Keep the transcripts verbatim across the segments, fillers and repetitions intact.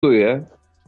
Dziękuję.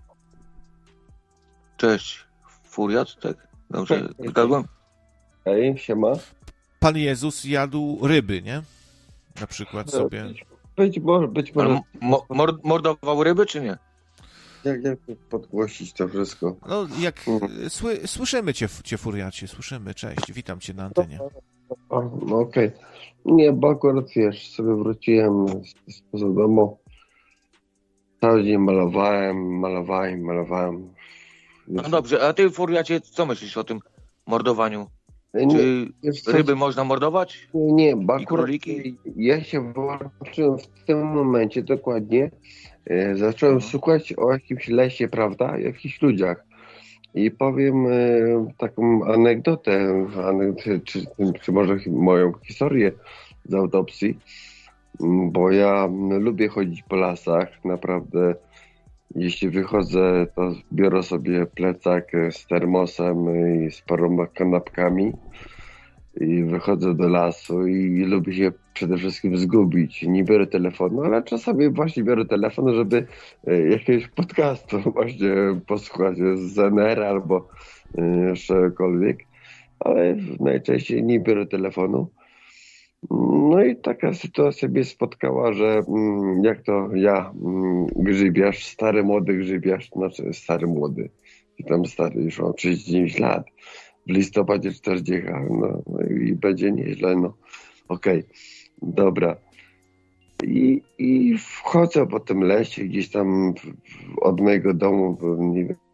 Cześć, Furiat, tak? Dobrze zgadłem? Hej, siema. Pan Jezus jadł ryby, nie? Na przykład sobie. Być, być może, być Ale może. mo- mord- mordował ryby, czy nie? Jak, jak podgłosić to wszystko? No, jak sły, słyszymy cię, cię, Furiacie, słyszymy. Cześć, witam cię na antenie. O, no okej. Okay. Nie, bo akurat wiesz, sobie wróciłem z, z domu. Cały dzień malowałem, malowałem, malowałem. No dobrze, a ty, Furiacie, co myślisz o tym mordowaniu? Nie, Czy wiesz co, ryby można mordować? Nie, nie, bo I akurat króliki? ja się włączyłem w tym momencie dokładnie. E, zacząłem Mhm. słuchać o jakimś lesie, prawda? Jakichś ludziach. I powiem e, taką anegdotę, anegdotę czy, czy może moją historię z autopsji, m, bo ja lubię chodzić po lasach, naprawdę. Jeśli wychodzę, to biorę sobie plecak z termosem i z paroma kanapkami i wychodzę do lasu i lubię się przede wszystkim zgubić. Nie biorę telefonu, ale czasami właśnie biorę telefon, żeby e, jakiegoś podcastu właśnie posłuchać z N R albo e, czegokolwiek, ale najczęściej nie biorę telefonu. No i taka sytuacja mnie spotkała, że mm, jak to ja, mm, grzybiarz, stary młody grzybiarz, znaczy stary młody, i tam stary, już mam trzydzieści dziewięć lat, w listopadzie czterdzieści, no, no i będzie nieźle, no okej, okay, dobra. I, I wchodzę po tym lesie, gdzieś tam w, w, od mojego domu, nie wiem.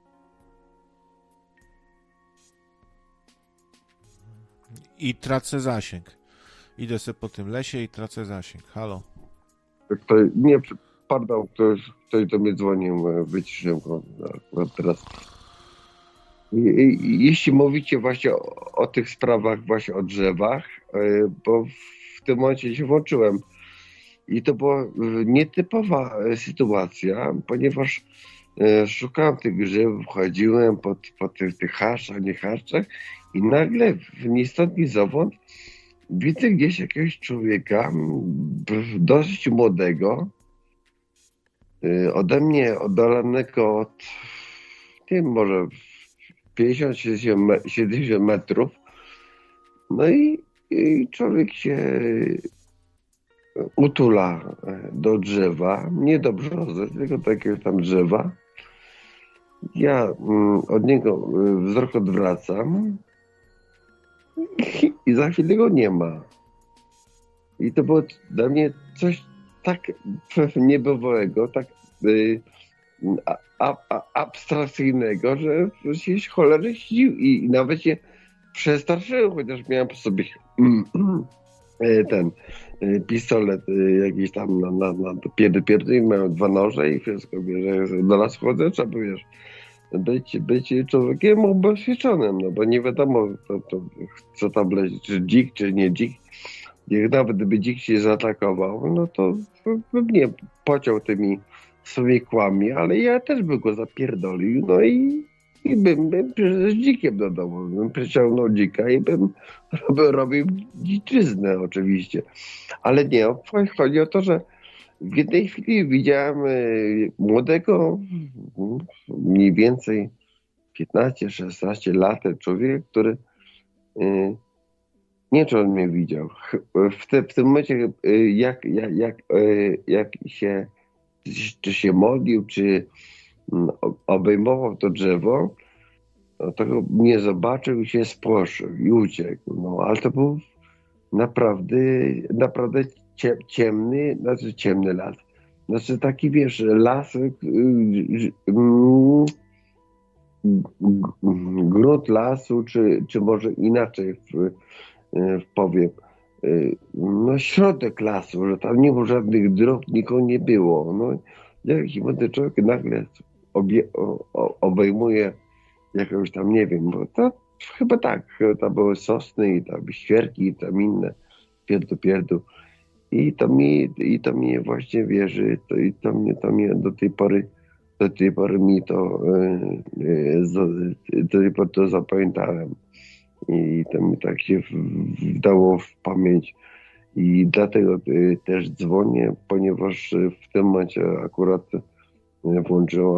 I tracę zasięg. Idę sobie po tym lesie i tracę zasięg. Halo? To, nie, pardon, ktoś, ktoś do mnie dzwonił, wyciszyłem go akurat teraz. Jeśli mówicie właśnie o, o tych sprawach, właśnie o drzewach, bo w tym momencie się włączyłem i to była nietypowa sytuacja, ponieważ szukałem tych grzybów, chodziłem po, po tych, tych haszczach, nie haszczach i nagle ni stąd, ni zowąd widzę gdzieś jakiegoś człowieka, dosyć młodego, ode mnie oddalonego od, nie wiem, może pięćdziesiąt siedemdziesiąt metrów. No i, i człowiek się utula do drzewa, nie do brzozy, tylko do jakiegoś tam drzewa. Ja od niego wzrok odwracam i, i za chwilę go nie ma. I to było dla mnie coś tak niebywałego, tak y, a, a, abstrakcyjnego, że się cholernie zdziwił i, i nawet się przestraszyłem, chociaż miałem po sobie ten pistolet jakiś tam na, na, na pierdy, pierdy i miałem dwa noże i wszystko, wiesz, do nas chodzę, trzeba, wiesz, być, być człowiekiem ubezpieczonym, no bo nie wiadomo, to, to, co tam leci, czy dzik, czy nie dzik. Jak nawet gdyby dzik się zaatakował, no to bym nie pociął tymi swoimi kłami, ale ja też bym go zapierdolił, no i, i bym, bym z dzikiem do domu, bym przyciągnął dzika i bym robił, robił dziczyznę oczywiście. Ale nie, chodzi o to, że w jednej chwili widziałem y, młodego, mniej więcej piętnaście szesnaście lat człowieka, który y, nie, czy on mnie widział. W, te, w tym momencie, jak, jak, jak, jak się, czy się modlił, czy obejmował to drzewo, no to mnie zobaczył i się spłoszył i uciekł. No, ale to był naprawdę, naprawdę ciemny, znaczy ciemny las. Znaczy taki, wiesz, las, grunt lasu, czy, czy może inaczej w, powiem, no środek lasu, że tam nie było żadnych dróg, nikogo nie było. No, jakiś młody człowiek nagle obie, o, obejmuje jakąś tam, nie wiem, bo to chyba tak, tam były sosny i tam świerki i tam inne, pierdu, pierdu. I to mi, i to mnie właśnie wierzy, to, i to mnie, to mnie do tej pory, do tej pory mi to, yy, yy, do tej pory to zapamiętałem. I to mi tak się wdało w pamięć i dlatego też dzwonię, ponieważ w tym momencie akurat nie włączyło.